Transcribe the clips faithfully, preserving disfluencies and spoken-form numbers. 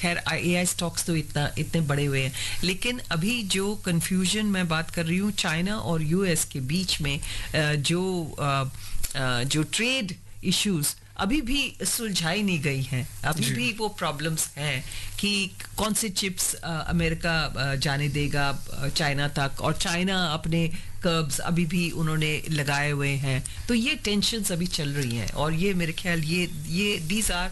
खैर AI stocks तो इतना इतने बड़े हुए हैं, लेकिन अभी जो कंफ्यूजन मैं बात कर रही हूँ चाइना और यूएस के बीच में, जो जो ट्रेड इश्यूज अभी भी सुलझाई नहीं गई हैं, अभी भी वो प्रॉब्लम्स हैं कि कौन से चिप्स अमेरिका जाने देगा चाइना तक, और चाइना अपने कर्ब्स अभी भी उन्होंने लगाए हुए हैं, तो ये टेंशन्स अभी चल रही हैं, और ये मेरे ख्याल ये ये these are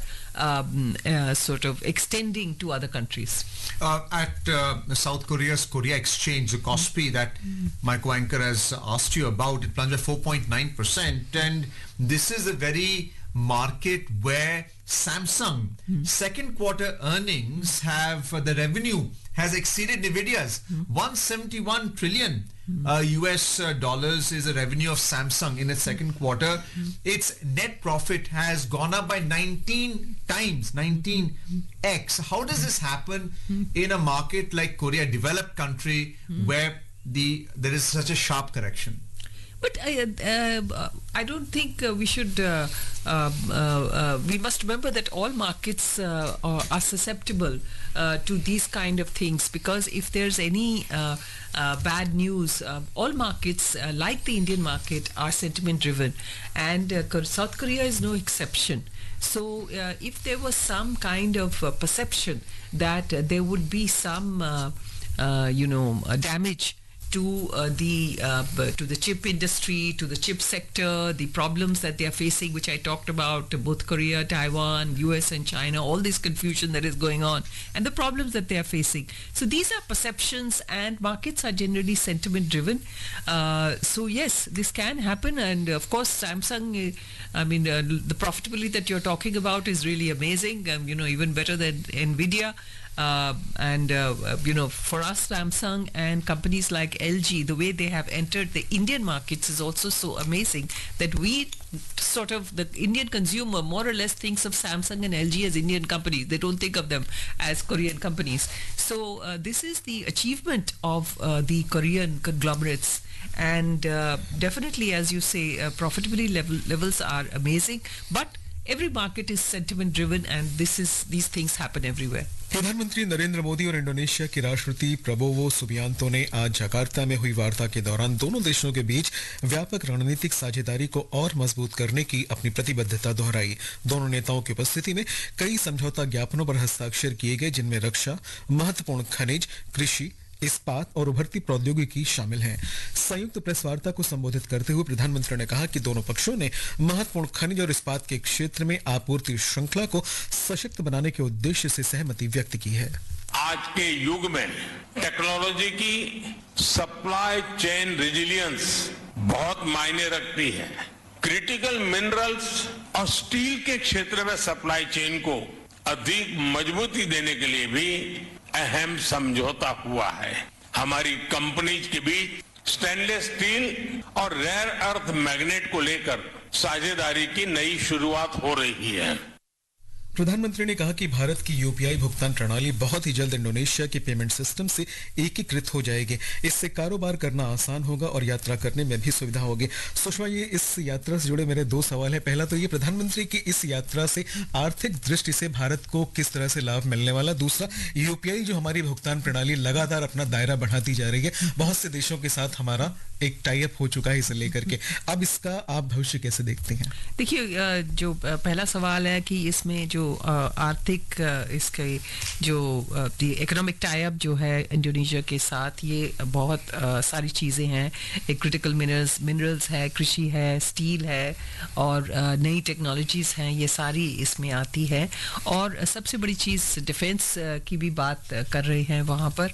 sort of extending to other countries. Uh, at uh, South Korea's Korea Exchange, the Kospi that mm. my co-anchor has asked you about, it plunged by four point nine percent, and this is a very market where Samsung mm. second quarter earnings have uh, the revenue has exceeded Nvidia's mm. one hundred seventy-one trillion mm. uh, U S uh, dollars is the revenue of Samsung in its second quarter. Mm. Its net profit has gone up by nineteen times, nineteen x. How does this happen mm. in a market like Korea, developed country, mm. where the there is such a sharp correction? But uh, uh, I don't think uh, we should, uh, uh, uh, we must remember that all markets uh, are, are susceptible uh, to these kind of things, because if there's any uh, uh, bad news, uh, all markets, uh, like the Indian market, are sentiment driven, and uh, South Korea is no exception. So uh, if there was some kind of uh, perception that uh, there would be some, uh, uh, you know, uh, damage to uh, the uh, to the chip industry, to the chip sector, the problems that they are facing, which I talked about, both Korea, Taiwan, U S and China, all this confusion that is going on, and the problems that they are facing. So these are perceptions, and markets are generally sentiment driven. Uh, so yes, this can happen, and of course Samsung, I mean, uh, the profitability that you're talking about is really amazing, um, you know, even better than Nvidia. Uh, and uh, you know, for us, Samsung and companies like L G, the way they have entered the Indian markets is also so amazing that we sort of, the Indian consumer more or less thinks of Samsung and L G as Indian companies. They don't think of them as Korean companies. So uh, this is the achievement of uh, the Korean conglomerates. And uh, definitely, as you say, uh, profitability level, levels are amazing, but every market is sentiment driven, and this is these things happen everywhere. प्रधानमंत्री नरेंद्र मोदी और Indonesia के राष्ट्रपति Prabowo Subianto ने आज Jakarta में हुई वार्ता के दौरान दोनों देशों के बीच व्यापक रणनीतिक साझेदारी को और मजबूत करने की अपनी प्रतिबद्धता दोहराई। दोनों नेताओं की उपस्थिति में कई समझौता ज्ञापनों पर हस्ताक्षर किए गए, जिनमें रक्षा, महत्वपूर्ण खनिज, कृषि, इस्पात और उभरती प्रौद्योगिकी शामिल हैं। संयुक्त प्रेस वार्ता को संबोधित करते हुए प्रधानमंत्री ने कहा कि दोनों पक्षों ने महत्वपूर्ण खनिज और इस्पात के क्षेत्र में आपूर्ति श्रृंखला को सशक्त बनाने के उद्देश्य से सहमति व्यक्त की है। आज के युग में टेक्नोलॉजी की सप्लाई चेन रेजिलियंस बहुत मायने रखती है। क्रिटिकल मिनरल्स और स्टील के क्षेत्र में सप्लाई चेन को अधिक मजबूती देने के लिए भी अहम समझौता हुआ है। हमारी कंपनीज के बीच स्टेनलेस स्टील और रेयर अर्थ मैग्नेट को लेकर साझेदारी की नई शुरुआत हो रही है। प्रधानमंत्री ने कहा कि भारत की यूपीआई भुगतान प्रणाली बहुत ही जल्द इंडोनेशिया के पेमेंट सिस्टम से एकीकृत हो जाएगी। इससे कारोबार करना आसान होगा और यात्रा करने में भी सुविधा होगी। सुषमा, ये इस यात्रा से जुड़े मेरे दो सवाल हैं। पहला तो ये, प्रधानमंत्री की इस यात्रा से आर्थिक दृष्टि से भारत को किस तरह से लाभ मिलने वाला? दूसरा, यूपीआई जो हमारी भुगतान प्रणाली लगातार अपना दायरा बढ़ाती जा रही है, बहुत से देशों के साथ हमारा एक टाई अप हो चुका है इसे लेकर के, अब इसका आप भविष्य कैसे देखते हैं? देखिए, जो पहला सवाल है कि इसमें जो आर्थिक इसके जो इकोनॉमिक टाई अप जो है इंडोनेशिया के साथ, ये बहुत सारी चीज़ें हैं। एक क्रिटिकल मिनरल्स मिनरल्स है, कृषि है, स्टील है, और नई टेक्नोलॉजीज़ हैं, ये सारी इसमें आती है। और सबसे बड़ी चीज़ डिफेंस की भी बात कर रहे हैं वहाँ पर।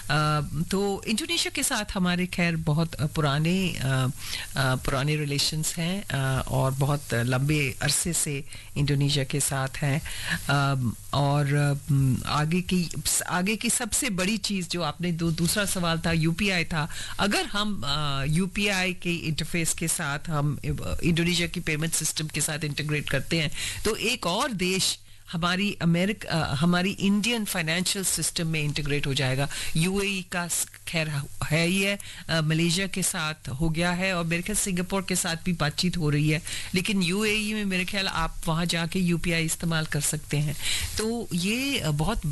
तो इंडोनेशिया के साथ हमारे खैर बहुत पुराने पुराने रिलेशंस हैं और बहुत लंबे अरसे से इंडोनेशिया के साथ हैं। और आगे की आगे की सबसे बड़ी चीज़ जो आपने दो दूसरा सवाल था यूपीआई था, अगर हम यूपीआई के इंटरफेस के साथ हम इंडोनेशिया की पेमेंट सिस्टम के साथ इंटीग्रेट करते हैं, तो एक और देश हमारी अमेरिका हमारी इंडियन फाइनेंशियल सिस्टम में इंटीग्रेट हो जाएगा। यूएई का खैर है ही है, मलेशिया के साथ हो गया है, और मेरे ख्याल सिंगापुर के साथ भी बातचीत हो रही है, लेकिन यूएई में मेरे ख्याल आप वहाँ जाके यूपीआई इस्तेमाल कर सकते हैं। तो ये बहुत